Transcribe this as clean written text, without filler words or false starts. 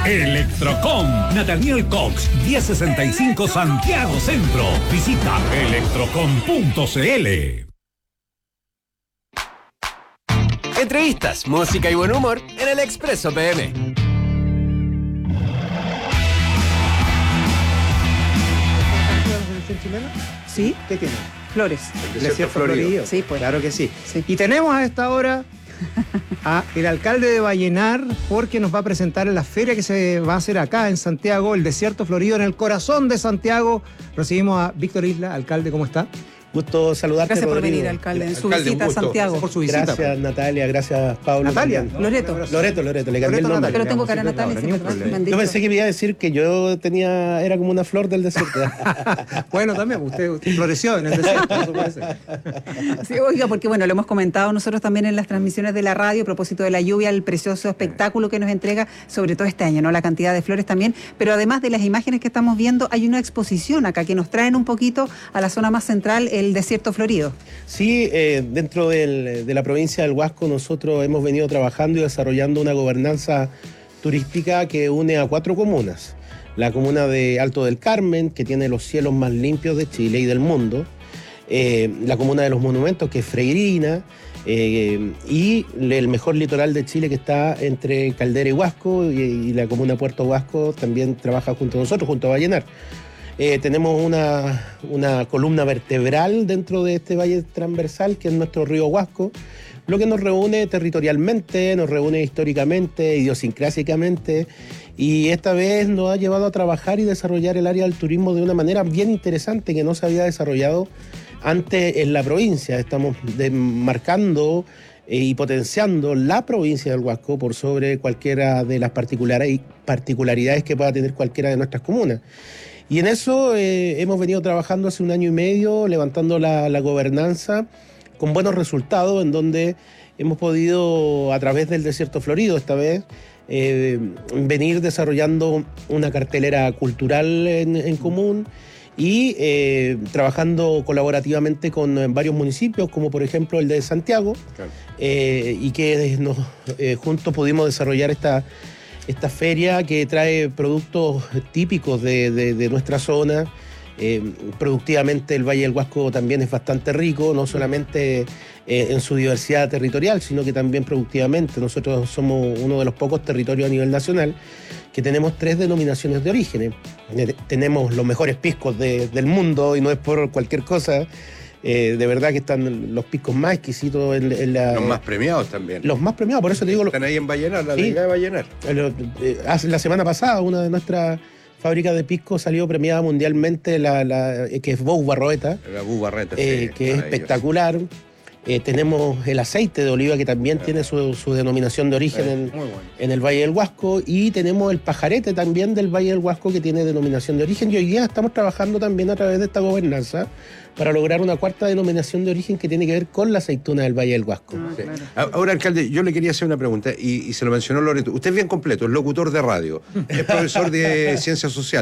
Electrocom, Nathaniel Cox, 1065 Santiago Centro. Visita electrocom.cl. Entrevistas, música y buen humor en el Expreso PM. ¿Chilena? ¿Sí? ¿Qué tiene? Flores. El desierto florido. Sí, pues. Claro que sí. Sí. Y tenemos a esta hora a el alcalde de Vallenar, porque nos va a presentar en la feria que se va a hacer acá en Santiago, el desierto florido, en el corazón de Santiago. Recibimos a Víctor Isla. Alcalde, ¿cómo está? Gusto saludarte, Gracias por Rodrigo. venir, alcalde, en su Alcalde, visita a un gusto. Santiago. Gracias por su visita. Gracias, Natalia, gracias, Pablo. Natalia. también. Loreto. Loreto, le cambié el nombre. Pero tengo cara a Natalia, sí, ningún ¿verdad? problema. Me han dicho. Yo pensé que me iba a decir que yo era como una flor del desierto. Bueno, también, usted floreció en el desierto, eso puede ser. Sí, oiga, porque bueno, lo hemos comentado nosotros también en las transmisiones de la radio a propósito de la lluvia, el precioso espectáculo que nos entrega, sobre todo este año, ¿no? La cantidad de flores también, pero además de las imágenes que estamos viendo, hay una exposición acá que nos traen un poquito a la zona más central, el desierto florido. Sí, dentro de la provincia del Huasco nosotros hemos venido trabajando y desarrollando una gobernanza turística que une a 4 comunas. La comuna de Alto del Carmen, que tiene los cielos más limpios de Chile y del mundo. La comuna de los Monumentos, que es Freirina. Y el mejor litoral de Chile, que está entre Caldera y Huasco. Y la comuna Puerto Huasco también trabaja junto a nosotros, junto a Vallenar. Tenemos una columna vertebral dentro de este valle transversal, que es nuestro río Huasco, lo que nos reúne territorialmente, nos reúne históricamente, idiosincrásicamente, y esta vez nos ha llevado a trabajar y desarrollar el área del turismo de una manera bien interesante que no se había desarrollado antes en la provincia. Estamos marcando y potenciando la provincia del Huasco por sobre cualquiera de las particularidades que pueda tener cualquiera de nuestras comunas. Y en eso hemos venido trabajando hace 1 año y medio, levantando la gobernanza con buenos resultados, en donde hemos podido, a través del desierto florido esta vez, venir desarrollando una cartelera cultural en común y trabajando colaborativamente con varios municipios, como por ejemplo el de Santiago, claro. Y que juntos pudimos desarrollar esta feria que trae productos típicos de nuestra zona. Productivamente el Valle del Huasco también es bastante rico, no solamente en su diversidad territorial, sino que también productivamente. Nosotros somos uno de los pocos territorios a nivel nacional que tenemos 3 denominaciones de origen. Tenemos los mejores piscos del mundo, y no es por cualquier cosa. De verdad que están los piscos más exquisitos en la... Los más premiados también. Los más premiados, por eso te digo... Están ahí en Vallenar, la Liga de Vallenar. La semana pasada una de nuestras fábricas de pisco salió premiada mundialmente, que es Bou Barroeta. La Bou Barroeta, sí, que es espectacular. Tenemos el aceite de oliva, que también tiene su denominación de origen en el Valle del Huasco, y tenemos el pajarete también del Valle del Huasco, que tiene denominación de origen, y hoy día estamos trabajando también a través de esta gobernanza para lograr una 4ª denominación de origen que tiene que ver con la aceituna del Valle del Huasco. Claro. Ahora, alcalde, yo le quería hacer una pregunta, y se lo mencionó Loreto. Usted es bien completo, es locutor de radio, es profesor de Ciencias Sociales.